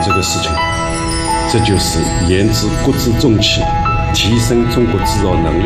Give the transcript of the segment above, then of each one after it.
这个事情。这就是研制国之重器，提升中国制造能力。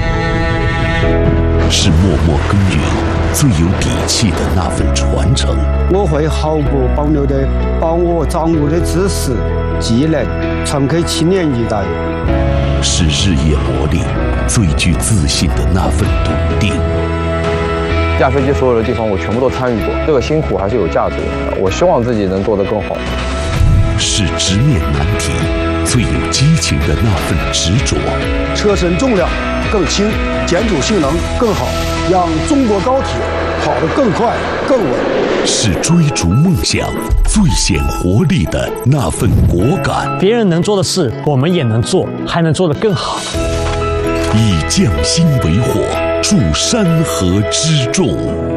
是默默耕耘最有底气的那份传承。 我会毫不保留地把我掌握的知识、技能传给青年一代。 是日夜磨砺最具自信的那份笃定。 驾飞机所有的地方我全部都参与过，这个辛苦还是有价值的。我希望自己能做得更好。 是直面难题最有激情的那份执着。 车身重量更轻，建筑性能更好，让中国高铁跑得更快更稳。 是追逐梦想最显活力的那份果敢。 别人能做的事我们也能做，还能做得更好。 以匠心为火，筑山河之重。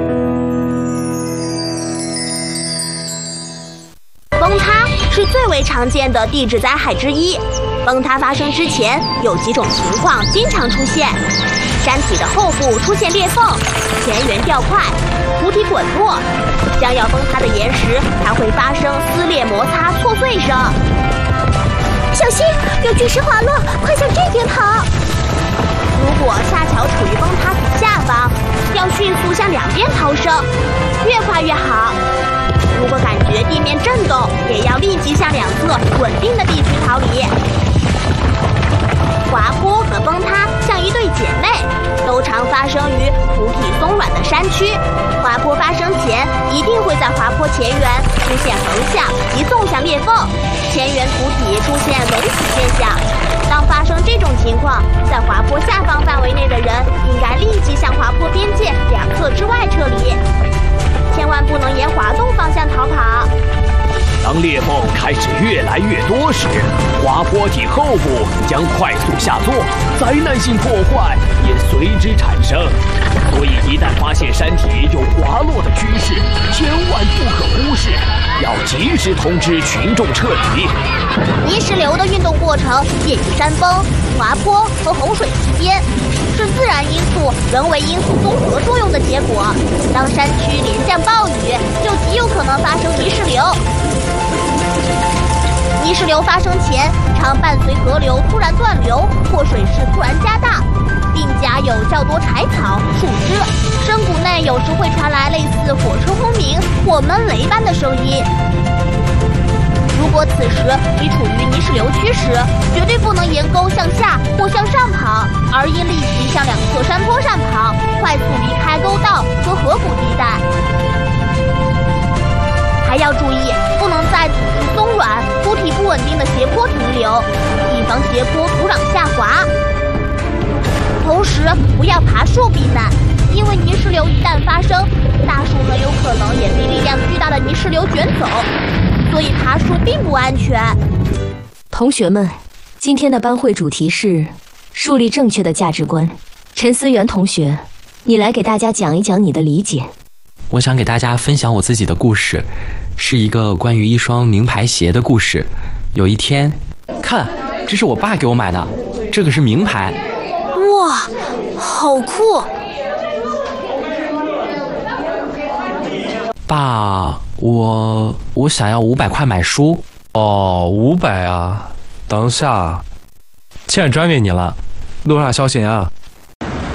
崩塌是最为常见的地质灾害之一。崩塌发生之前，有几种情况经常出现：山体的后部出现裂缝，前缘掉块，土体滚落，将要崩塌的岩石还会发生撕裂、摩擦、挫碎声。 小心，有巨石滑落，快向这边跑！ 如果下桥处于崩塌体下方，要迅速向两边逃生，越快越好。如果感觉地面震动，也要立即向两侧稳定的地区逃离。滑坡和崩塌像一对姐妹，都常发生于土体松软的山区。滑坡发生前，一定会在滑坡前缘出现横向及纵向裂缝，前缘土体出现隆起现象。当发生这种情况，在滑坡下方范围内的人应该立即向滑坡边界两侧之外撤离，千万不能沿滑动方向逃跑。 当裂缝开始越来越多时，滑坡体后部将快速下挫，灾难性破坏也随之产生。所以一旦发现山体有滑落的趋势，千万不可忽视，要及时通知群众撤离。 泥石流的运动过程介于山崩、滑坡和洪水之间，是自然因素、人为因素综合作用的结果。当山区连降暴雨，就极有可能发生泥石流。泥石流发生前，常伴随河流突然断流或水势突然加大，并夹有较多柴草、树枝，深谷内有时会传来类似火车轰鸣或闷雷般的声音。如果此时你处于泥石流区时，绝对不能沿沟向下或向上跑，而应立即向两侧山坡上跑，快速离开沟道和河谷地带。还要注意，不能在土质松软、土体不稳定的斜坡停留，以防斜坡土壤下滑。同时，不要爬树避难，因为泥石流一旦发生，大树很有可能也被力量巨大的泥石流卷走，所以爬树并不安全。 同学们，今天的班会主题是树立正确的价值观。陈思源同学，你来给大家讲一讲你的理解。 我想给大家分享我自己的故事，是一个关于一双名牌鞋的故事。有一天，看，这是我爸给我买的，这个是名牌。 哇，好酷！ 爸，我想要500块买书。 哦，500啊，等下，钱转给你了，路上小心啊。